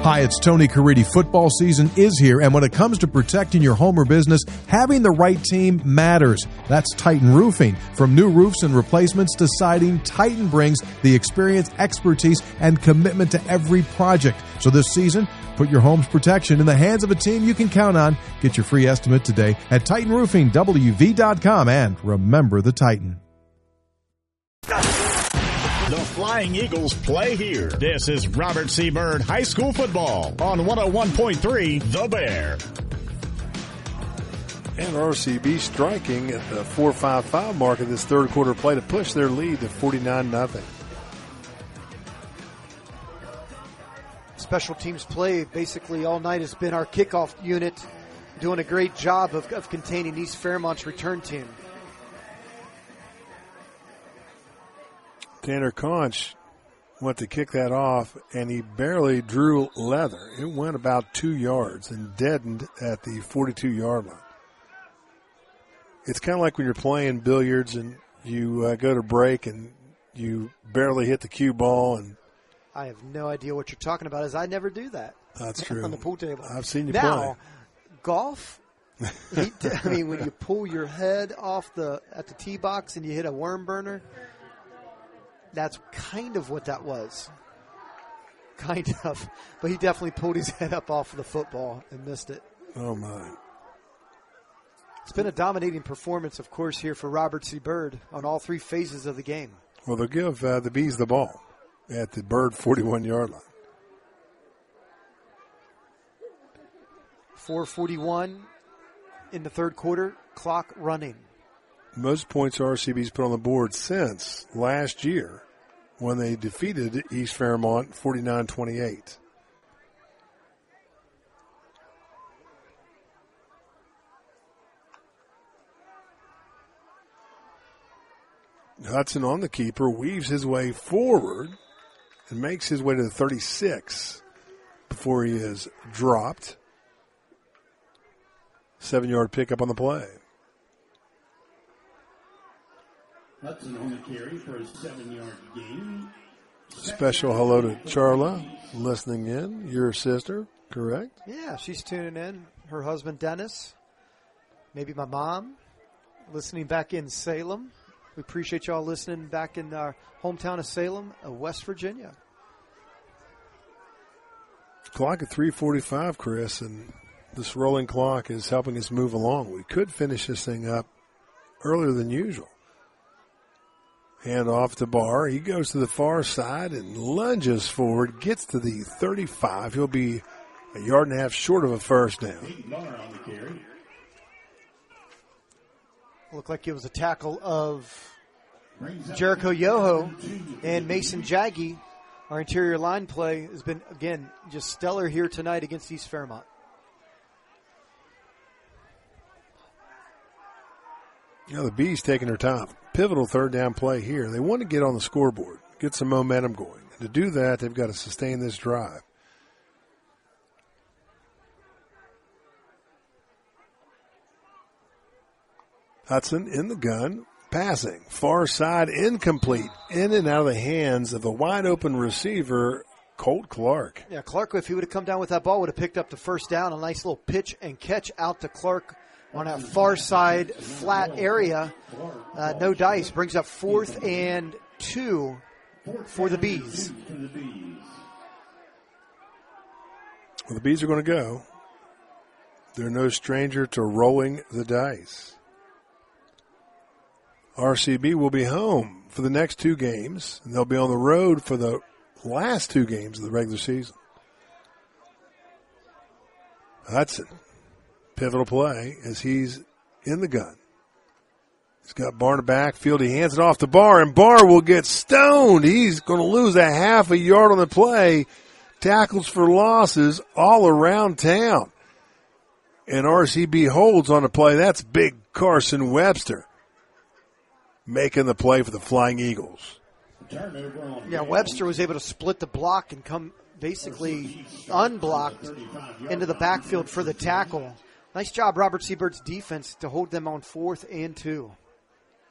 Hi, it's Tony Caridi. Football season is here, and when it comes to protecting your home or business, having the right team matters. That's Titan Roofing. From new roofs and replacements to siding, Titan brings the experience, expertise, and commitment to every project. So this season, put your home's protection in the hands of a team you can count on. Get your free estimate today at TitanRoofingWV.com, and remember the Titan. The Flying Eagles play here. This is Robert C. Byrd High School Football on 101.3 The Bear. And RCB striking at the 4.55 mark of this third quarter play to push their lead to 49-0. Special teams play basically all night has been our kickoff unit, doing a great job of containing East Fairmont's return team. Tanner Conch went to kick that off, and he barely drew leather. It went about 2 yards and deadened at the 42-yard line. It's kind of like when you're playing billiards and you go to break and you barely hit the cue ball. And I have no idea what you're talking about, as I never do that. That's true. On the pool table. I've seen you now, play. Golf, I mean, when you pull your head off at the tee box and you hit a worm burner, that's kind of what that was. Kind of. But he definitely pulled his head up off of the football and missed it. Oh, my. It's been a dominating performance, of course, here for Robert C. Byrd on all three phases of the game. Well, they'll give the Bees the ball at the Byrd 41-yard line. 4:41 in the third quarter, clock running. Most points RCB's put on the board since last year when they defeated East Fairmont 49-28. Hudson on the keeper, weaves his way forward and makes his way to the 36 before he is dropped. 7-yard pickup on the play. Hudson on the carry for a 7-yard gain. Special hello to Charla, listening in. Your sister, correct? Yeah, she's tuning in. Her husband, Dennis. Maybe my mom, listening back in Salem. We appreciate y'all listening back in our hometown of Salem, West Virginia. Clock at 3:45, Chris, and this rolling clock is helping us move along. We could finish this thing up earlier than usual. Hand off to Barr. He goes to the far side and lunges forward, gets to the 35. He'll be a yard and a half short of a first down. Looked like it was a tackle of Jericho Yoho and Mason Jaggy. Our interior line play has been, again, just stellar here tonight against East Fairmont. Now the Bees taking their time. Pivotal third down play here. They want to get on the scoreboard, get some momentum going. And to do that, they've got to sustain this drive. Hudson in the gun, passing. Far side, incomplete. In and out of the hands of the wide-open receiver, Colt Clark. Yeah, Clark, if he would have come down with that ball, would have picked up the first down. A nice little pitch and catch out to Clark on that far side flat area. No dice. Brings up 4th and 2 for the Bees. Well, the Bees are going to go. They're no stranger to rolling the dice. RCB will be home for the next 2 games, and they'll be on the road for the last 2 games of the regular season. Hudson, pivotal play as he's in the gun. He's got Barr in the backfield. He hands it off to Barr, and Barr will get stoned. He's going to lose a half a yard on the play. Tackles for losses all around town. And RCB holds on the play. That's big Carson Webster making the play for the Flying Eagles. Yeah, Webster was able to split the block and come basically unblocked into the backfield for the tackle. Nice job, Robert C. Byrd's defense, to hold them on 4th and 2.